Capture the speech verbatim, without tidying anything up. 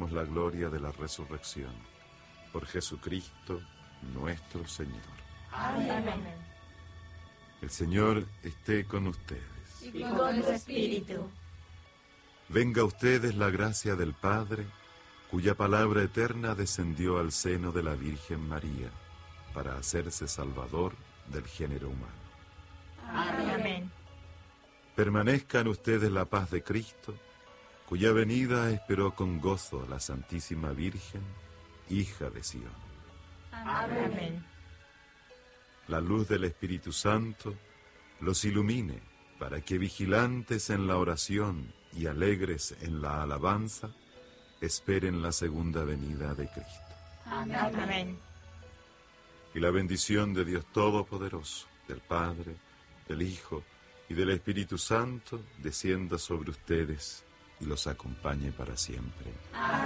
esperamos la gloria de la resurrección. Por Jesucristo nuestro Señor. Amén. El Señor esté con ustedes. Y con tu espíritu. Venga a ustedes la gracia del Padre, cuya palabra eterna descendió al seno de la Virgen María, para hacerse salvador del género humano. Amén. Permanezca en ustedes la paz de Cristo, cuya venida esperó con gozo la Santísima Virgen, hija de Sión. Amén. La luz del Espíritu Santo los ilumine, para que vigilantes en la oración y alegres en la alabanza, esperen la segunda venida de Cristo. Amén. Y la bendición de Dios Todopoderoso, del Padre, del Hijo y del Espíritu Santo, descienda sobre ustedes y los acompañe para siempre. Amén.